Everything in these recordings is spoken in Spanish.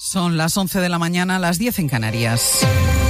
Son las 11 de la mañana, las 10 en Canarias.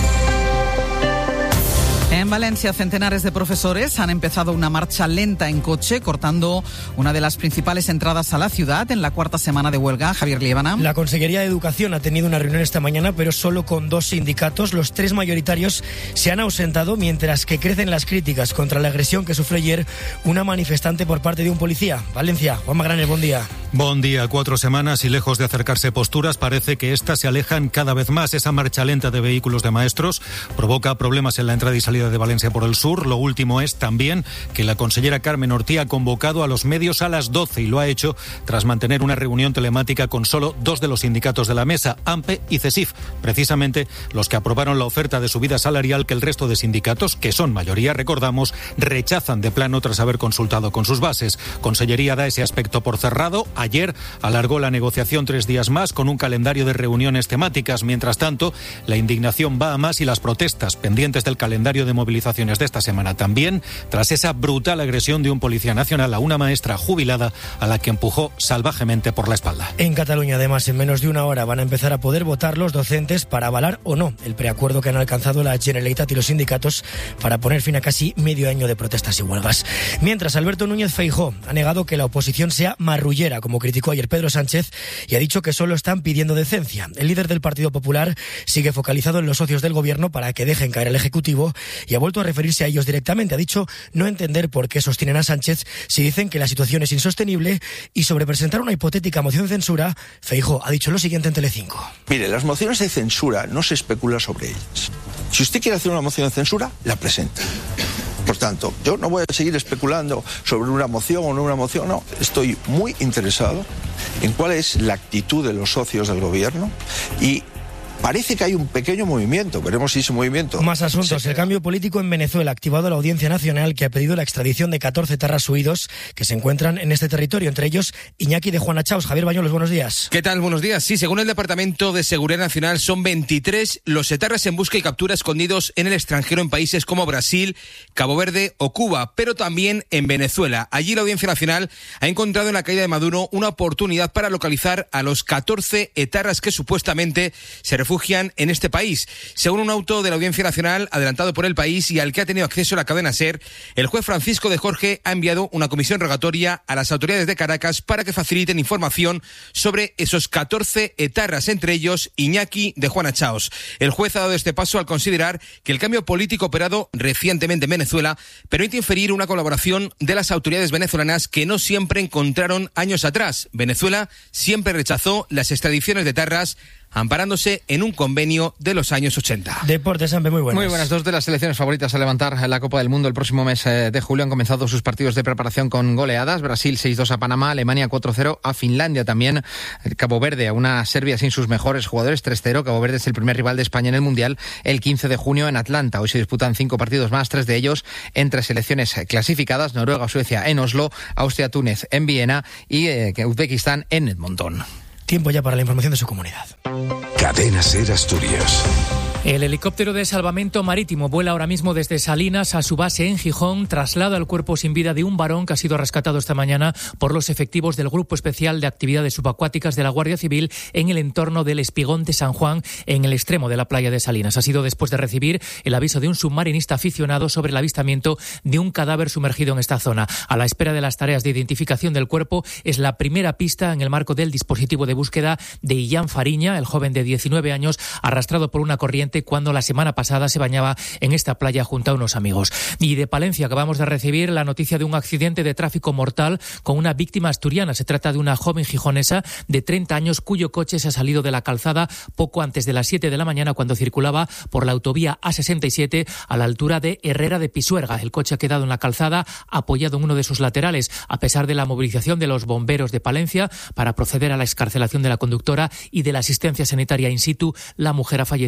En Valencia, centenares de profesores han empezado una marcha lenta en coche, cortando una de las principales entradas a la ciudad en la cuarta semana de huelga. Javier Liébana. La Consellería de Educación ha tenido una reunión esta mañana, pero solo con 2 sindicatos. Los 3 mayoritarios se han ausentado, mientras que crecen las críticas contra la agresión que sufrió ayer una manifestante por parte de un policía. Valencia, Juan Magranes, buen día. Buen día. 4 semanas y lejos de acercarse posturas, parece que éstas se alejan cada vez más. Esa marcha lenta de vehículos de maestros provoca problemas en la entrada y salida de Valencia por el sur. Lo último es también que la consellera Carmen Ortí ha convocado a los medios a las 12 y lo ha hecho tras mantener una reunión telemática con solo 2 de los sindicatos de la mesa, AMPE y CESIF, precisamente los que aprobaron la oferta de subida salarial que el resto de sindicatos, que son mayoría, recordamos, rechazan de plano tras haber consultado con sus bases. Consellería da ese aspecto por cerrado. Ayer alargó la negociación 3 días más con un calendario de reuniones temáticas. Mientras tanto, la indignación va a más y las protestas pendientes del calendario de movilizaciones de esta semana también, tras esa brutal agresión de un policía nacional a una maestra jubilada a la que empujó salvajemente por la espalda. En Cataluña, además, en menos de una hora van a empezar a poder votar los docentes para avalar o no el preacuerdo que han alcanzado la Generalitat y los sindicatos para poner fin a casi medio año de protestas y huelgas. Mientras, Alberto Núñez Feijóo ha negado que la oposición sea marrullera, como criticó ayer Pedro Sánchez, y ha dicho que solo están pidiendo decencia. El líder del Partido Popular sigue focalizado en los socios del gobierno para que dejen caer al Ejecutivo y ha vuelto a referirse a ellos directamente. Ha dicho no entender por qué sostienen a Sánchez si dicen que la situación es insostenible, y sobre presentar una hipotética moción de censura, Feijóo ha dicho lo siguiente en Telecinco. Mire, las mociones de censura no se especula sobre ellas. Si usted quiere hacer una moción de censura, la presenta. Por tanto, yo no voy a seguir especulando sobre una moción o no una moción, no. Estoy muy interesado en cuál es la actitud de los socios del gobierno y parece que hay un pequeño movimiento. Veremos si ese movimiento... Más asuntos. El cambio político en Venezuela ha activado la Audiencia Nacional, que ha pedido la extradición de 14 etarras huidos que se encuentran en este territorio, entre ellos Iñaki de Juanachaos. Javier Bañuelos, buenos días. ¿Qué tal? Buenos días. Sí, según el Departamento de Seguridad Nacional, son 23 los etarras en busca y captura escondidos en el extranjero en países como Brasil, Cabo Verde o Cuba, pero también en Venezuela. Allí la Audiencia Nacional ha encontrado en la caída de Maduro una oportunidad para localizar a los 14 etarras que supuestamente se refugian en este país. Según un auto de la Audiencia Nacional adelantado por El País y al que ha tenido acceso la cadena SER, el juez Francisco de Jorge ha enviado una comisión rogatoria a las autoridades de Caracas para que faciliten información sobre esos 14 etarras, entre ellos Iñaki de Juanachaos. El juez ha dado este paso al considerar que el cambio político operado recientemente en Venezuela permite inferir una colaboración de las autoridades venezolanas que no siempre encontraron años atrás. Venezuela siempre rechazó las extradiciones de etarras, amparándose en un convenio de los años 80. Deportes, Ambe, muy buenas. Muy buenas. 2 de las selecciones favoritas a levantar la Copa del Mundo el próximo mes de julio han comenzado sus partidos de preparación con goleadas. Brasil 6-2 a Panamá, Alemania 4-0 a Finlandia también. Cabo Verde a una Serbia sin sus mejores jugadores 3-0. Cabo Verde es el primer rival de España en el Mundial el 15 de junio en Atlanta. Hoy se disputan 5 partidos más, 3 de ellos entre selecciones clasificadas: Noruega o Suecia en Oslo, Austria-Túnez en Viena y Uzbekistán en Edmonton. Tiempo ya para la información de su comunidad. Cadena SER Asturias. El helicóptero de salvamento marítimo vuela ahora mismo desde Salinas a su base en Gijón, traslada el cuerpo sin vida de un varón que ha sido rescatado esta mañana por los efectivos del Grupo Especial de Actividades Subacuáticas de la Guardia Civil en el entorno del Espigón de San Juan, en el extremo de la playa de Salinas. Ha sido después de recibir el aviso de un submarinista aficionado sobre el avistamiento de un cadáver sumergido en esta zona. A la espera de las tareas de identificación del cuerpo, es la primera pista en el marco del dispositivo de búsqueda de Illán Fariña, el joven de 19 años, arrastrado por una corriente cuando la semana pasada se bañaba en esta playa junto a unos amigos. Y de Palencia acabamos de recibir la noticia de un accidente de tráfico mortal con una víctima asturiana. Se trata de una joven gijonesa de 30 años cuyo coche se ha salido de la calzada poco antes de las 7 de la mañana cuando circulaba por la autovía A67 a la altura de Herrera de Pisuerga. El coche ha quedado en la calzada apoyado en uno de sus laterales. A pesar de la movilización de los bomberos de Palencia para proceder a la excarcelación de la conductora y de la asistencia sanitaria in situ, la mujer ha fallecido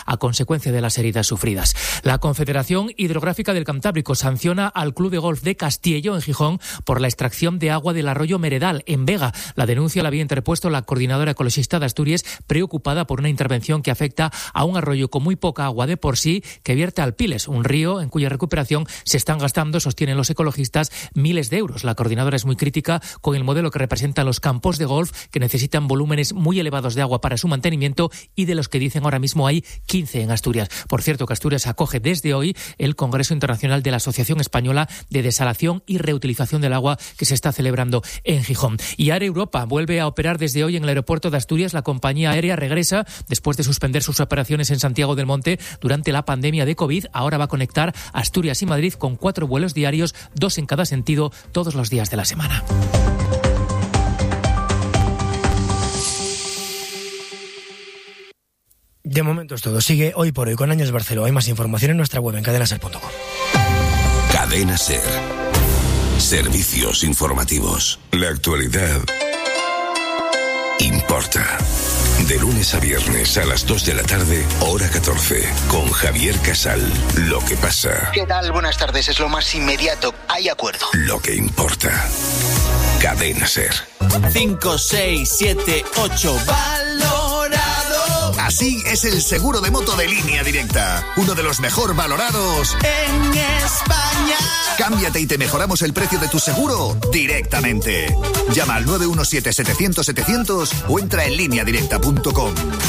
a consecuencia de las heridas sufridas. La Confederación Hidrográfica del Cantábrico sanciona al Club de Golf de Castillo, en Gijón, por la extracción de agua del arroyo Meredal, en Vega. La denuncia la había interpuesto la Coordinadora Ecologista de Asturias, preocupada por una intervención que afecta a un arroyo con muy poca agua de por sí, que vierte al Piles, un río en cuya recuperación se están gastando, sostienen los ecologistas, miles de euros. La coordinadora es muy crítica con el modelo que representan los campos de golf, que necesitan volúmenes muy elevados de agua para su mantenimiento, y de los que dicen ahora mismo hay 15 en Asturias. Por cierto, que Asturias acoge desde hoy el Congreso Internacional de la Asociación Española de Desalación y Reutilización del Agua, que se está celebrando en Gijón. Y Air Europa vuelve a operar desde hoy en el aeropuerto de Asturias. La compañía aérea regresa después de suspender sus operaciones en Santiago del Monte durante la pandemia de COVID. Ahora va a conectar Asturias y Madrid con 4 vuelos diarios, 2 en cada sentido, todos los días de la semana. De momento es todo. Sigue Hoy por Hoy con Ángels Barceló. Hay más información en nuestra web en cadenaser.com. Cadena Ser. Servicios informativos. La actualidad importa. De lunes a viernes a las 2 de la tarde, hora 14, con Javier Casal. Lo que pasa. ¿Qué tal? Buenas tardes. Es lo más inmediato. Hay acuerdo. Lo que importa. Cadena Ser. 5, 6, 7, 8. Valorado. Así es el seguro de moto de Línea Directa. Uno de los mejor valorados en España. Cámbiate y te mejoramos el precio de tu seguro directamente. Llama al 917-700-700 o entra en lineadirecta.com.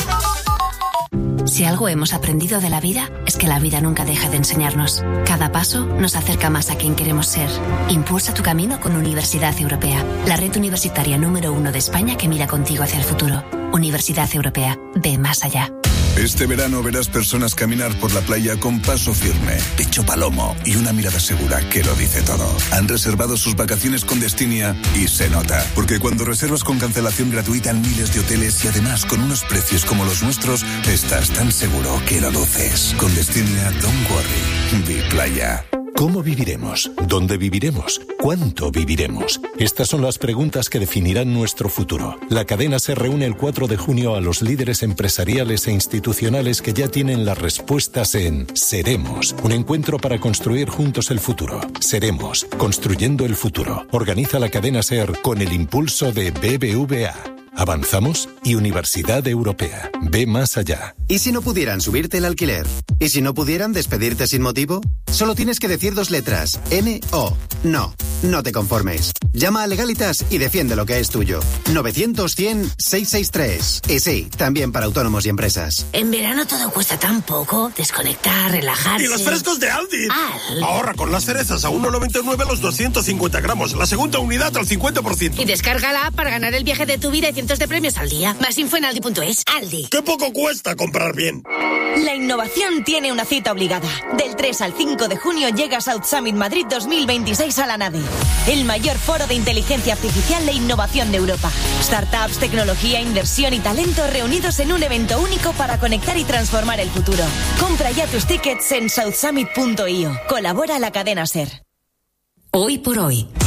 Si algo hemos aprendido de la vida, es que la vida nunca deja de enseñarnos. Cada paso nos acerca más a quien queremos ser. Impulsa tu camino con Universidad Europea, la red universitaria número 1 de España que mira contigo hacia el futuro. Universidad Europea, ve más allá. Este verano verás personas caminar por la playa con paso firme, pecho palomo y una mirada segura que lo dice todo. Han reservado sus vacaciones con Destinia y se nota, porque cuando reservas con cancelación gratuita en miles de hoteles y además con unos precios como los nuestros, estás tan seguro que lo luces. Con Destinia, don't worry, vi playa. ¿Cómo viviremos? ¿Dónde viviremos? ¿Cuánto viviremos? Estas son las preguntas que definirán nuestro futuro. La cadena se reúne el 4 de junio a los líderes empresariales e institucionales que ya tienen las respuestas en Seremos, un encuentro para construir juntos el futuro. Seremos, construyendo el futuro. Organiza la cadena SER con el impulso de BBVA. Avanzamos y Universidad Europea. Ve más allá. ¿Y si no pudieran subirte el alquiler? ¿Y si no pudieran despedirte sin motivo? Solo tienes que decir 2 letras. N-O. No, no te conformes. Llama a Legalitas y defiende lo que es tuyo. 900-100-663. Y sí, también para autónomos y empresas. En verano todo cuesta tan poco. Desconectar, relajarse. ¡Y los frescos de Aldi! Ahorra con las cerezas a 1,99 los 250 gramos. La segunda unidad al 50%. Y descarga la app para ganar el viaje de tu vida y cientos de premios al día. Más info en aldi.es. Aldi. ¡Qué poco cuesta comprar bien! La innovación tiene una cita obligada. Del 3 al 5 de junio llega South Summit Madrid 2026 a la nave. El mayor foro de inteligencia artificial e innovación de Europa. Startups, tecnología, inversión y talento reunidos en un evento único para conectar y transformar el futuro. Compra ya tus tickets en southsummit.io. Colabora la cadena SER. Hoy por Hoy.